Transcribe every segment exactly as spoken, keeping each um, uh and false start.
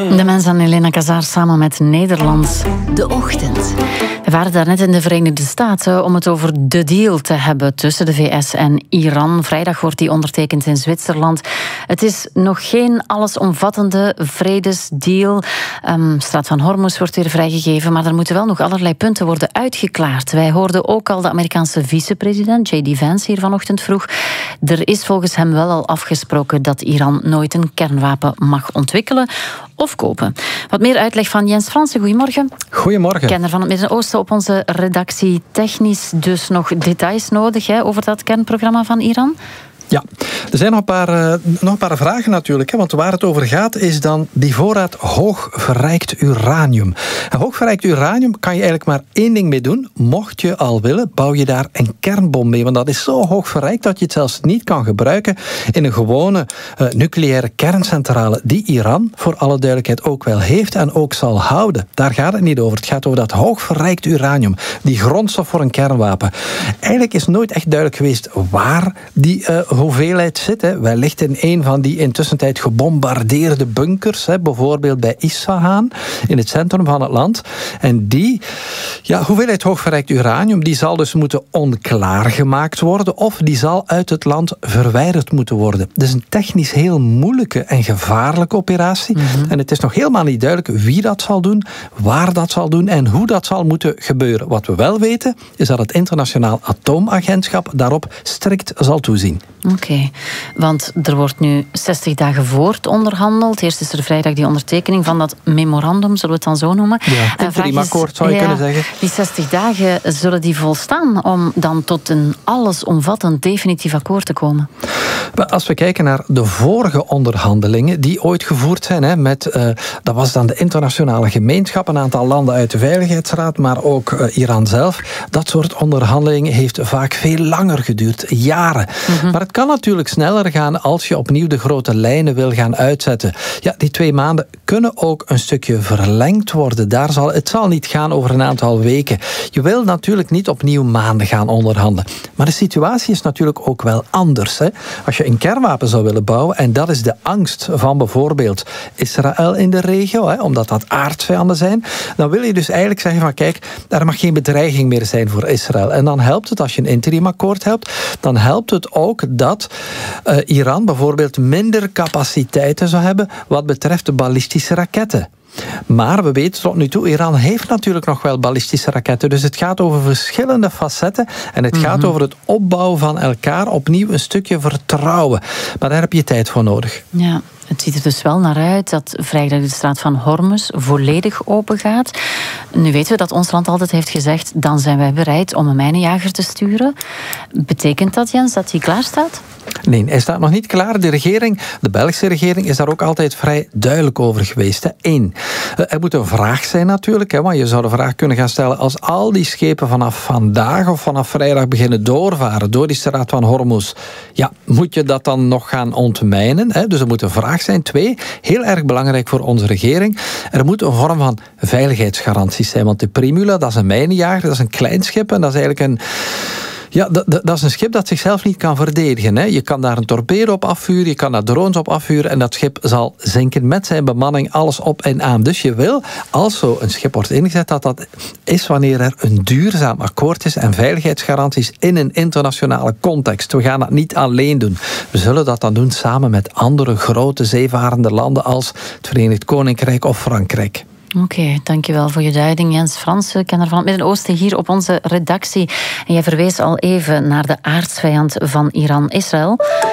De mensen aan Elena Cazar samen met Nederland. De Ochtend. We waren daarnet in de Verenigde Staten om het over de deal te hebben tussen de V S en Iran. Vrijdag wordt die ondertekend in Zwitserland. Het is nog geen allesomvattende vredesdeal. Um, Straat van Hormuz wordt weer vrijgegeven, maar er moeten wel nog allerlei punten worden uitgeklaard. Wij hoorden ook al de Amerikaanse vicepresident J D Vance hier vanochtend vroeg. Er is volgens hem wel al afgesproken dat Iran nooit een kernwapen mag ontwikkelen of kopen. Wat meer uitleg van Jens Fransen. Goedemorgen. Goedemorgen. Kenner van het Midden-Oosten op onze redactie. Technisch dus nog details nodig hè, over dat kernprogramma van Iran? Ja, er zijn nog een paar, uh, nog een paar vragen natuurlijk. Hè, want waar het over gaat is dan die voorraad hoog verrijkt uranium. En hoog verrijkt uranium kan je eigenlijk maar één ding mee doen. Mocht je al willen, bouw je daar een kernbom mee. Want dat is zo hoog verrijkt dat je het zelfs niet kan gebruiken in een gewone uh, nucleaire kerncentrale die Iran, voor alle duidelijkheid, ook wel heeft en ook zal houden. Daar gaat het niet over. Het gaat over dat hoog verrijkt uranium. Die grondstof voor een kernwapen. Eigenlijk is nooit echt duidelijk geweest waar die uh, hoeveelheid zit. Hè. Wellicht in een van die intussen tijd gebombardeerde bunkers. Hè, bijvoorbeeld bij Isfahan, in het centrum van het land. En die ja, hoeveelheid hoogverrijkt uranium, die zal dus moeten onklaargemaakt worden of die zal uit het land verwijderd moeten worden. Het is een technisch heel moeilijke en gevaarlijke operatie. Mm-hmm. En het is nog helemaal niet duidelijk wie dat zal doen, waar dat zal doen en hoe dat zal moeten gebeuren. Wat we wel weten, is dat het Internationaal Atoomagentschap daarop strikt zal toezien. Oké, okay. Want er wordt nu zestig dagen voort onderhandeld. Eerst is er vrijdag die ondertekening van dat memorandum, zullen we het dan zo noemen. Ja, een interim-akkoord zou je ja, kunnen zeggen. Die zestig dagen, zullen die volstaan om dan tot een allesomvattend definitief akkoord te komen? Als we kijken naar de vorige onderhandelingen die ooit gevoerd zijn, hè, met, uh, dat was dan de internationale gemeenschap, een aantal landen uit de Veiligheidsraad, maar ook uh, Iran zelf. Dat soort onderhandelingen heeft vaak veel langer geduurd, jaren. Mm-hmm. Maar het kan natuurlijk sneller gaan als je opnieuw de grote lijnen wil gaan uitzetten. Ja, die twee maanden kunnen ook een stukje verlengd worden. Daar zal, het zal niet gaan over een aantal weken. Je wil natuurlijk niet opnieuw maanden gaan onderhandelen. Maar de situatie is natuurlijk ook wel anders. Hè. Als je een kernwapen zou willen bouwen, en dat is de angst van bijvoorbeeld Israël in de regio, hè, omdat dat aardsvijanden zijn, dan wil je dus eigenlijk zeggen van kijk, er mag geen bedreiging meer zijn voor Israël. En dan helpt het, als je een interimakkoord hebt, dan helpt het ook dat uh, Iran bijvoorbeeld minder capaciteiten zou hebben wat betreft de ballistische raketten. Maar we weten tot nu toe, Iran heeft natuurlijk nog wel ballistische raketten. Dus het gaat over verschillende facetten. En het mm-hmm. gaat over het opbouwen van elkaar. Opnieuw een stukje vertrouwen. Maar daar heb je tijd voor nodig. Ja. Het ziet er dus wel naar uit dat vrijdag de straat van Hormuz volledig open gaat. Nu weten we dat ons land altijd heeft gezegd, dan zijn wij bereid om een mijnenjager te sturen. Betekent dat, Jens, dat hij klaar staat? Nee, hij staat nog niet klaar. De regering, de Belgische regering, is daar ook altijd vrij duidelijk over geweest. Hè. Eén, er moet een vraag zijn natuurlijk, hè, want je zou de vraag kunnen gaan stellen, als al die schepen vanaf vandaag of vanaf vrijdag beginnen doorvaren door die straat van Hormuz, ja, moet je dat dan nog gaan ontmijnen? Hè? Dus er moet een vraag zijn. Twee, heel erg belangrijk voor onze regering, er moet een vorm van veiligheidsgaranties zijn, want de Primula, dat is een mijnenjager, dat is een klein schip en dat is eigenlijk een Ja, dat, dat is een schip dat zichzelf niet kan verdedigen. Hè. Je kan daar een torpedo op afvuren, je kan daar drones op afvuren en dat schip zal zinken met zijn bemanning, alles op en aan. Dus je wil, als zo een schip wordt ingezet, dat dat is wanneer er een duurzaam akkoord is en veiligheidsgaranties in een internationale context. We gaan dat niet alleen doen. We zullen dat dan doen samen met andere grote zeevarende landen als het Verenigd Koninkrijk of Frankrijk. Oké, okay, dankjewel voor je duiding. Jens Fransen, kenner van het Midden-Oosten, hier op onze redactie. En jij verwees al even naar de aardsvijand van Iran, Israël.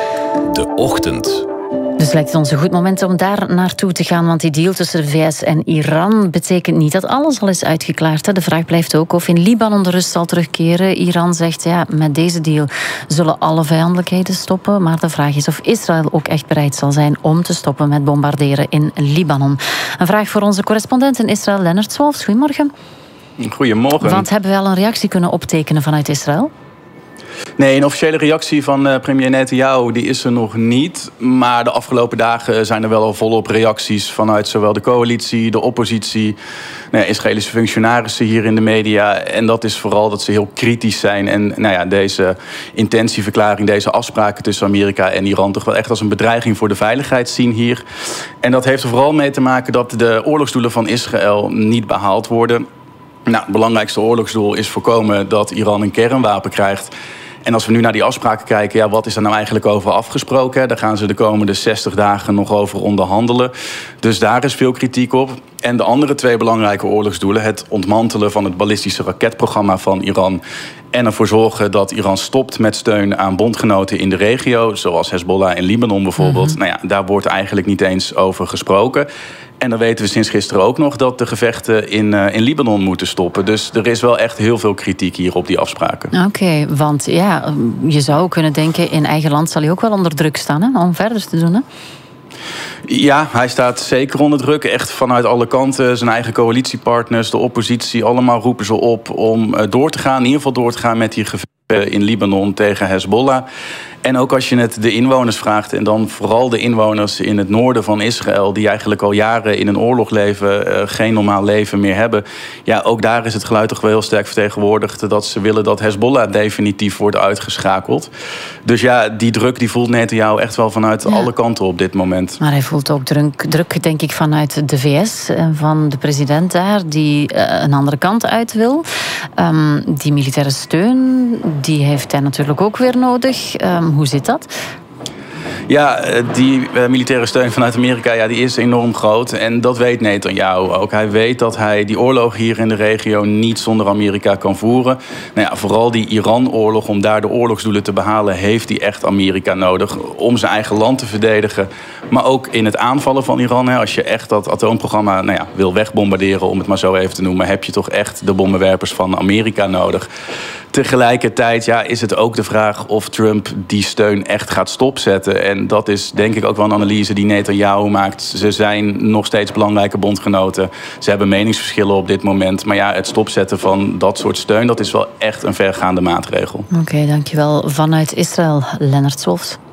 De Ochtend. Dus lijkt het ons een goed moment om daar naartoe te gaan, want die deal tussen de V S en Iran betekent niet dat alles al is uitgeklaard. Hè. De vraag blijft ook of in Libanon de rust zal terugkeren. Iran zegt, ja, met deze deal zullen alle vijandelijkheden stoppen, maar de vraag is of Israël ook echt bereid zal zijn om te stoppen met bombarderen in Libanon. Een vraag voor onze correspondent in Israël, Lennart Swolfs. Goedemorgen. Goedemorgen. Want hebben we al een reactie kunnen optekenen vanuit Israël? Nee, een officiële reactie van uh, premier Netanyahu die is er nog niet. Maar de afgelopen dagen zijn er wel al volop reacties vanuit zowel de coalitie, de oppositie, nou ja, Israëlische functionarissen hier in de media. En dat is vooral dat ze heel kritisch zijn. En nou ja, deze intentieverklaring, deze afspraken tussen Amerika en Iran toch wel echt als een bedreiging voor de veiligheid zien hier. En dat heeft er vooral mee te maken dat de oorlogsdoelen van Israël niet behaald worden. Nou, het belangrijkste oorlogsdoel is voorkomen dat Iran een kernwapen krijgt. En als we nu naar die afspraken kijken, ja, wat is er nou eigenlijk over afgesproken? Daar gaan ze de komende zestig dagen nog over onderhandelen. Dus daar is veel kritiek op. En de andere twee belangrijke oorlogsdoelen, het ontmantelen van het ballistische raketprogramma van Iran en ervoor zorgen dat Iran stopt met steun aan bondgenoten in de regio, zoals Hezbollah in Libanon bijvoorbeeld. Mm-hmm. Nou ja, daar wordt eigenlijk niet eens over gesproken. En dan weten we sinds gisteren ook nog dat de gevechten in, uh, in Libanon moeten stoppen. Dus er is wel echt heel veel kritiek hier op die afspraken. Oké, okay, want ja, je zou kunnen denken, in eigen land zal hij ook wel onder druk staan, hè, om verder te doen, hè? Ja, hij staat zeker onder druk. Echt vanuit alle kanten. Zijn eigen coalitiepartners, de oppositie, allemaal roepen ze op om door te gaan. In ieder geval door te gaan met die gevechten in Libanon tegen Hezbollah. En ook als je het de inwoners vraagt, en dan vooral de inwoners in het noorden van Israël, die eigenlijk al jaren in een oorlog leven, uh, geen normaal leven meer hebben. Ja, ook daar is het geluid toch wel heel sterk vertegenwoordigd dat ze willen dat Hezbollah definitief wordt uitgeschakeld. Dus ja, die druk die voelt Netanyahu echt wel vanuit ja. alle kanten op dit moment. Maar hij voelt ook druk, druk denk ik, vanuit de V S en van de president daar, die uh, een andere kant uit wil. Um, die militaire steun, die heeft hij natuurlijk ook weer nodig. Um, Hoe zit dat? Ja, die uh, militaire steun vanuit Amerika, ja, die is enorm groot. En dat weet Netanyahu ook. Hij weet dat hij die oorlog hier in de regio niet zonder Amerika kan voeren. Nou ja, vooral die Iran-oorlog, om daar de oorlogsdoelen te behalen, heeft hij echt Amerika nodig om zijn eigen land te verdedigen. Maar ook in het aanvallen van Iran. Hè, als je echt dat atoomprogramma nou ja, wil wegbombarderen, om het maar zo even te noemen, heb je toch echt de bommenwerpers van Amerika nodig. Tegelijkertijd ja, is het ook de vraag of Trump die steun echt gaat stopzetten. En dat is denk ik ook wel een analyse die Netanyahu maakt. Ze zijn nog steeds belangrijke bondgenoten. Ze hebben meningsverschillen op dit moment. Maar ja, het stopzetten van dat soort steun, dat is wel echt een vergaande maatregel. Oké, okay, dankjewel. Vanuit Israël, Lennart Swolfs.